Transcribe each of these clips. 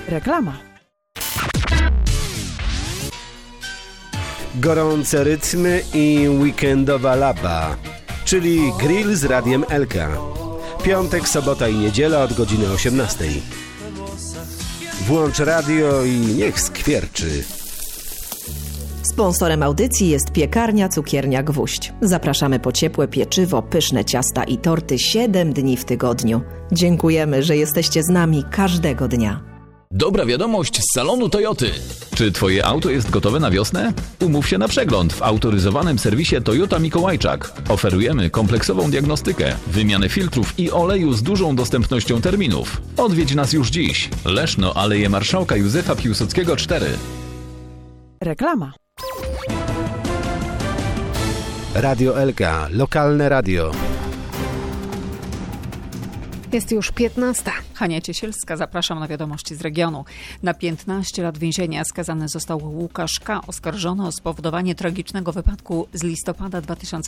Reklama. Gorące rytmy i weekendowa laba, czyli grill z Radiem Elka. Piątek, sobota i niedziela od godziny 18. Włącz radio i niech skwierczy. Sponsorem audycji jest piekarnia Cukiernia Gwóźdź. Zapraszamy po ciepłe pieczywo, pyszne ciasta i torty 7 dni w tygodniu. Dziękujemy, że jesteście z nami każdego dnia. Dobra wiadomość z salonu Toyoty. Czy twoje auto jest gotowe na wiosnę? Umów się na przegląd w autoryzowanym serwisie Toyota Mikołajczak. Oferujemy kompleksową diagnostykę, wymianę filtrów i oleju z dużą dostępnością terminów. Odwiedź nas już dziś. Leszno, Aleje Marszałka Józefa Piłsudskiego 4. Reklama. Radio Elka, lokalne radio. Jest już 15. Hania Ciesielska, zapraszam na wiadomości z regionu. Na 15 lat więzienia skazany został Łukasz K., oskarżony o spowodowanie tragicznego wypadku z listopada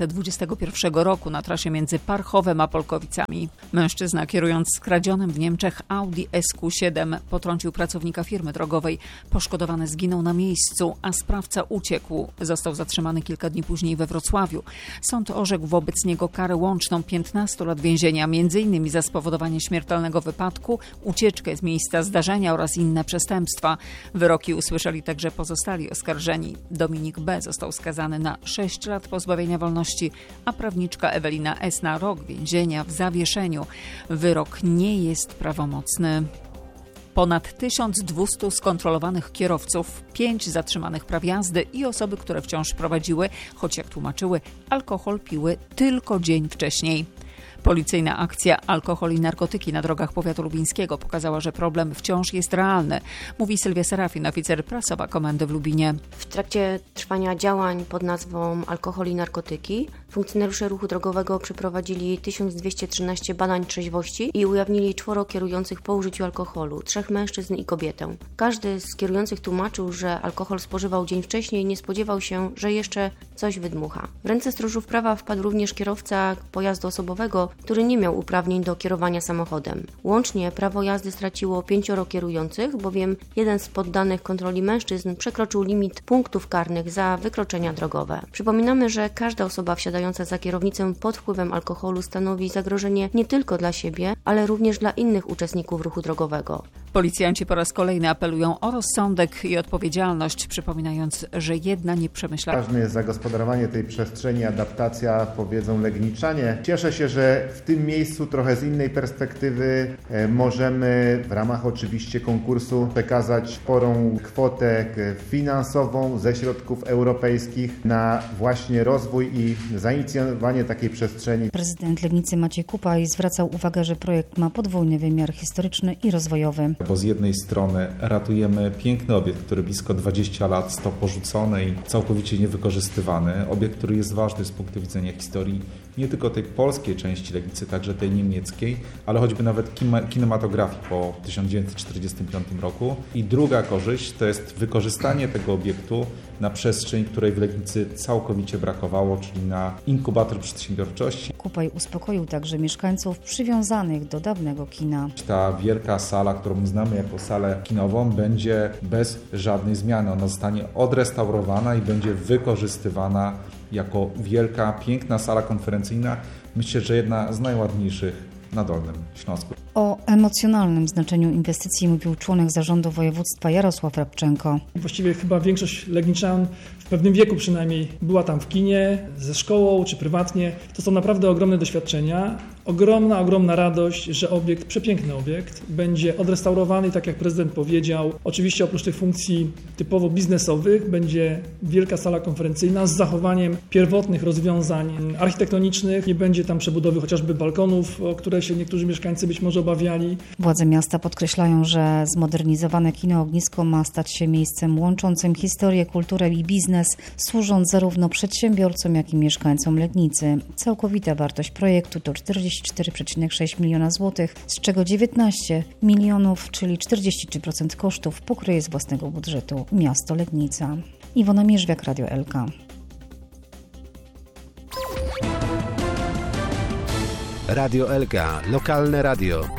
2021 roku na trasie między Parchowem a Polkowicami. Mężczyzna, kierując skradzionym w Niemczech Audi SQ7, potrącił pracownika firmy drogowej. Poszkodowany zginął na miejscu, a sprawca uciekł. Został zatrzymany kilka dni później we Wrocławiu. Sąd orzekł wobec niego karę łączną 15 lat więzienia, m.in. za spowodowanie śmiertelnego wypadku, ucieczkę z miejsca zdarzenia oraz inne przestępstwa. Wyroki usłyszeli także pozostali oskarżeni. Dominik B. został skazany na 6 lat pozbawienia wolności, a prawniczka Ewelina S. na rok więzienia w zawieszeniu. Wyrok nie jest prawomocny. Ponad 1200 skontrolowanych kierowców, 5 zatrzymanych praw jazdy i osoby, które wciąż prowadziły, choć jak tłumaczyły, alkohol piły tylko dzień wcześniej. Policyjna akcja Alkohol i narkotyki na drogach powiatu lubińskiego pokazała, że problem wciąż jest realny, mówi Sylwia Serafin, oficer prasowa komendy w Lubinie. W trakcie trwania działań pod nazwą Alkohol i narkotyki funkcjonariusze ruchu drogowego przeprowadzili 1213 badań trzeźwości i ujawnili 4 kierujących po użyciu alkoholu, 3 mężczyzn i kobietę. Każdy z kierujących tłumaczył, że alkohol spożywał dzień wcześniej i nie spodziewał się, że jeszcze coś wydmucha. W ręce stróżów prawa wpadł również kierowca pojazdu osobowego, który nie miał uprawnień do kierowania samochodem. Łącznie prawo jazdy straciło 5 kierujących, bowiem jeden z poddanych kontroli mężczyzn przekroczył limit punktów karnych za wykroczenia drogowe. Przypominamy, że każda osoba wsiadająca za kierownicę pod wpływem alkoholu stanowi zagrożenie nie tylko dla siebie, ale również dla innych uczestników ruchu drogowego. Policjanci po raz kolejny apelują o rozsądek i odpowiedzialność, przypominając, że jedna nieprzemyślana. Ważne jest zagospodarowanie tej przestrzeni, adaptacja, powiedzą Legniczanie. Cieszę się, że w tym miejscu trochę z innej perspektywy możemy w ramach oczywiście konkursu przekazać sporą kwotę finansową ze środków europejskich na właśnie rozwój i zainicjowanie takiej przestrzeni. Prezydent Legnicy Maciej Kupaj zwracał uwagę, że projekt ma podwójny wymiar historyczny i rozwojowy. Bo z jednej strony ratujemy piękny obiekt, który blisko 20 lat stał porzucony i całkowicie niewykorzystywany. Obiekt, który jest ważny z punktu widzenia historii nie tylko tej polskiej części Legnicy, także tej niemieckiej, ale choćby nawet kinematografii po 1945 roku. I druga korzyść to jest wykorzystanie tego obiektu na przestrzeń, której w Legnicy całkowicie brakowało, czyli na inkubator przedsiębiorczości. Kupaj uspokoił także mieszkańców przywiązanych do dawnego kina. Ta wielka sala, którą znamy jako salę kinową, będzie bez żadnej zmiany. Ona zostanie odrestaurowana i będzie wykorzystywana jako wielka, piękna sala konferencyjna. Myślę, że jedna z najładniejszych na Dolnym Śląsku. O emocjonalnym znaczeniu inwestycji mówił członek zarządu województwa Jarosław Rabczenko. Właściwie chyba większość legniczan w pewnym wieku przynajmniej była tam w kinie, ze szkołą czy prywatnie. To są naprawdę ogromne doświadczenia. Ogromna radość, że obiekt, przepiękny obiekt, będzie odrestaurowany i tak jak prezydent powiedział, oczywiście oprócz tych funkcji typowo biznesowych będzie wielka sala konferencyjna z zachowaniem pierwotnych rozwiązań architektonicznych. Nie będzie tam przebudowy chociażby balkonów, o które się niektórzy mieszkańcy być może obawiali. Władze miasta podkreślają, że zmodernizowane kino Ognisko ma stać się miejscem łączącym historię, kulturę i biznes, służąc zarówno przedsiębiorcom, jak i mieszkańcom Legnicy. Całkowita wartość projektu to 44,6 miliona złotych, z czego 19 milionów, czyli 43% kosztów pokryje z własnego budżetu miasto Legnica. Iwona Mierzwiak, Radio Elka. Radio Elka, lokalne radio.